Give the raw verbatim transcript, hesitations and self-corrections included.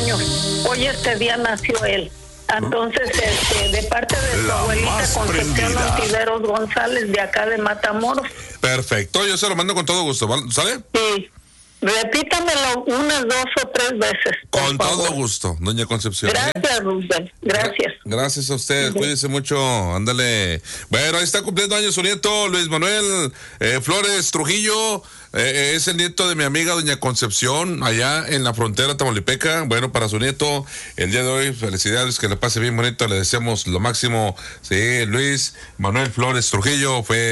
años. Hoy este día nació él. Entonces, este, de parte de su La abuelita más Concepción prendida. Ontiveros González, de acá de Matamoros. Perfecto, yo se lo mando con todo gusto, ¿vale? ¿Sale? Sí. Repítamelo unas dos o tres veces, por Con favor. todo gusto, doña Concepción. ¿eh? Gracias, Rubén. Gracias. Gracias a usted, cuídese mucho, ándale. Bueno, ahí está cumpliendo años su nieto, Luis Manuel eh, Flores Trujillo, eh, es el nieto de mi amiga doña Concepción, allá en la frontera tamaulipeca. Bueno, para su nieto, el día de hoy, felicidades, que le pase bien bonito, le deseamos lo máximo. Sí, Luis Manuel Flores Trujillo fue